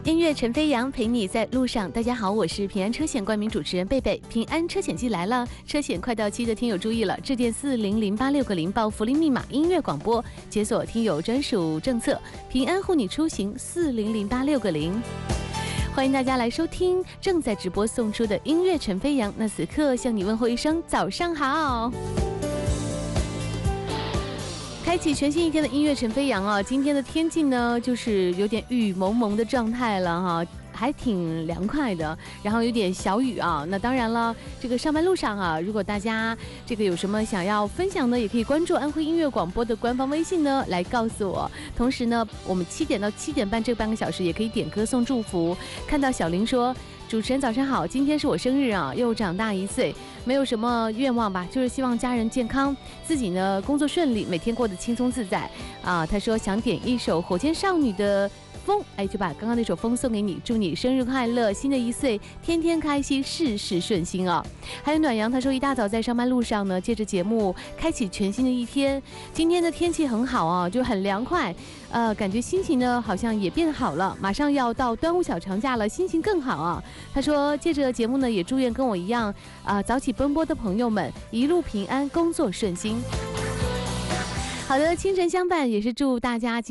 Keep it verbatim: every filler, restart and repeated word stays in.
音乐陈飞扬陪你在路上。大家好，我是平安车险冠名主持人贝贝。平安车险季来了，车险快到期的听友注意了，致电四零零八六个零报福利密码音乐广播，解锁听友专属政策，平安护你出行四零零八六个零。欢迎大家来收听正在直播送出的音乐陈飞扬。那此刻向你问候一声早上好。开启全新一天的音乐陈飞扬啊，今天的天气呢，就是有点雨蒙蒙的状态了哈，还挺凉快的，然后有点小雨啊。那当然了，这个上班路上啊，如果大家这个有什么想要分享的，也可以关注安徽音乐广播的官方微信呢，来告诉我。同时呢，我们七点到七点半这半个小时也可以点歌送祝福。看到小林说，主持人早上好，今天是我生日啊，又长大一岁，没有什么愿望吧，就是希望家人健康，自己呢工作顺利，每天过得轻松自在啊。他说想点一首火箭少女的风，哎，就把刚刚那首风送给你，祝你生日快乐，新的一岁天天开心，事事顺心啊。还有暖阳，他说一大早在上班路上呢，借着节目开启全新的一天。今天的天气很好啊，就很凉快，呃，感觉心情呢好像也变好了，马上要到端午小长假了，心情更好啊。他说借着节目呢，也祝愿跟我一样啊、呃、早起奔波的朋友们一路平安，工作顺心。好的，清晨相伴也是祝大家